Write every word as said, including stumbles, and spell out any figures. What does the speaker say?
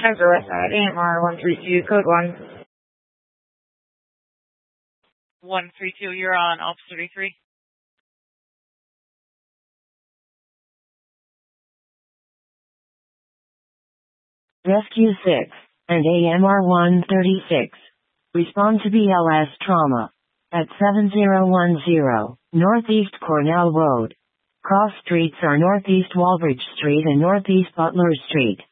Center Westside, A M R one three two, code one. one three two, you're on Ops thirty-three. Rescue six and A M R one thirty-six. Respond to B L S trauma at seven zero one zero Northeast Cornell Road. Cross streets are Northeast Walbridge Street and Northeast Butler Street.